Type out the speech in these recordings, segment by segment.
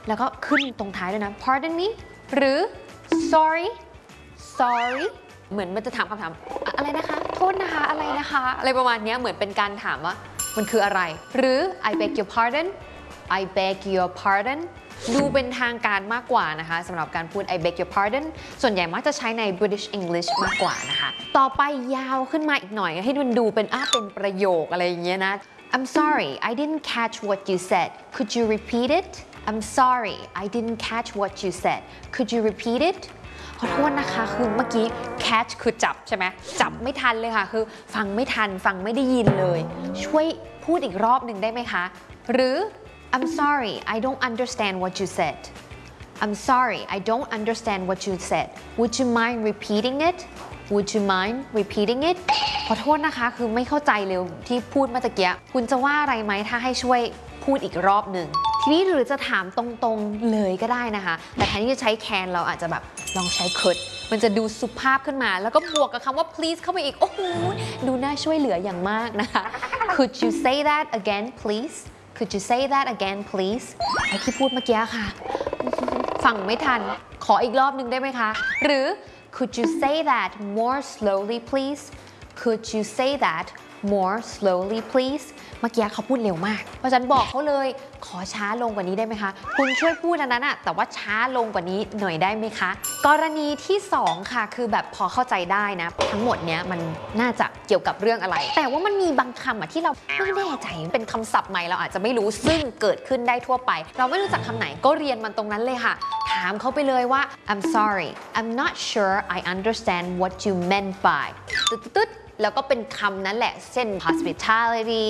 แล้วก็ขึ้นตรงท้ายด้วยนะ pardon me หรือ sorry เหมือนมันจะถามคำถามอะไรนะคะโทษนะคะอะไรนะคะอะไรประมาณนี้เหมือนเป็นการถามว่ามันคืออะไรหรือ I beg your pardon I beg your pardon ดูเป็นทางการมากกว่านะคะสำหรับการพูด I beg your pardon ส่วนใหญ่มักจะใช้ใน British English มากกว่านะคะต่อไปยาวขึ้นมาอีกหน่อยให้มันดูเป็นประโยคอะไรอย่างเงี้ยนะ I'm sorry I didn't catch what you said could you repeat it I'm sorry I didn't catch what you said could you repeat it ขอโทษนะคะคือเมื่อกี้ catch คือจับใช่ไหมจับไม่ทันเลยค่ะคือฟังไม่ทันฟังไม่ได้ยินเลยช่วยพูดอีกรอบหนึ่งได้ไหมคะหรือ I'm sorry I don't understand what you said I'm sorry I don't understand what you said Would you mind repeating it Would you mind repeating it ขอโทษนะคะคือไม่เข้าใจเลยที่พูดเมื่อกี้คุณจะว่าอะไรไหมถ้าให้ช่วยพูดอีกรอบหนึ่งทีนี้หรือจะถามตรงๆเลยก็ได้นะคะแต่แทนที่จะใช้ can เราอาจจะแบบลองใช้ could มันจะดูสุภาพขึ้นมาแล้วก็บวกกับคำว่า please เข้าไปอีกโอ้โหดูน่าช่วยเหลืออย่างมากนะคะ Could you say that again please Could you say that again please ไอ้ที่พูดเมื่อกี้ค่ะฟังไม่ทันขออีกรอบหนึ่งได้ไหมคะหรือ Could you say that more slowly please Could you say that more slowly please เมื่อกี้เขาพูดเร็วมากเพราะฉะนั้นบอกเขาเลยขอช้าลงกว่านี้ได้ไหมคะคุณช่วยพูดอันนั้นอะแต่ว่าช้าลงกว่านี้หน่อยได้ไหมคะกรณีที่2ค่ะคือแบบพอเข้าใจได้นะทั้งหมดเนี้ยมันน่าจะเกี่ยวกับเรื่องอะไรแต่ว่ามันมีบางคำอะที่เราไม่แน่ใจเป็นคำศัพท์ใหม่เราอาจจะไม่รู้ซึ่งเกิดขึ้นได้ทั่วไปเราไม่รู้จักคำไหนก็เรียนมันตรงนั้นเลยค่ะถามเขาไปเลยว่า I'm sorry I'm not sure I understand what you meant by ตึ๊ดแล้วก็เป็นคำนั้นแหละเช่น hospitality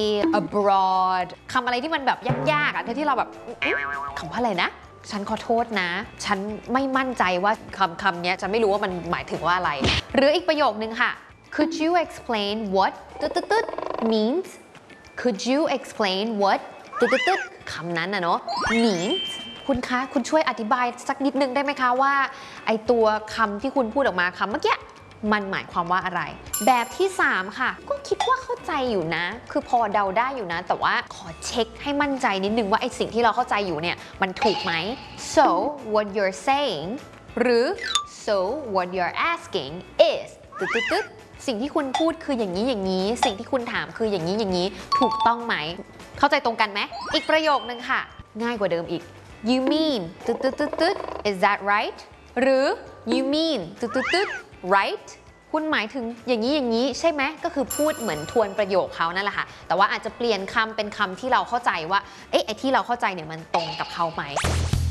abroad คำอะไรที่มันแบบยากๆอะที่เราแบบคำว่าอะไรนะฉันขอโทษนะฉันไม่มั่นใจว่าคำนี้ฉันไม่รู้ว่ามันหมายถึงว่าอะไรหรืออีกประโยคนึงค่ะ Could you explain what means Could you explain what คำนั้นนะเนาะ means คุณคะคุณช่วยอธิบายสักนิดนึงได้ไหมคะว่าไอตัวคำที่คุณพูดออกมาคำเมื่อกี้มันหมายความว่าอะไรแบบที่3ค่ะก็คิดว่าเข้าใจอยู่นะคือพอเดาได้อยู่นะแต่ว่าขอเช็คให้มั่นใจนิดนึงว่าไอสิ่งที่เราเข้าใจอยู่เนี่ยมันถูกไหม so what you're saying หรือ so what you're asking is สิ่งที่คุณพูดคืออย่างนี้สิ่งที่คุณถามคืออย่างนี้ถูกต้องไหมเข้าใจตรงกันไหมอีกประโยคนึงค่ะง่ายกว่าเดิมอีก you mean is that right หรือ you mean right คุณหมายถึงอย่างนี้ใช่ไหมก็คือพูดเหมือนทวนประโยคเขานั่นแหละค่ะแต่ว่าอาจจะเปลี่ยนคำเป็นคำที่เราเข้าใจว่าไอ้ที่เราเข้าใจเนี่ยมันตรงกับเขาไหม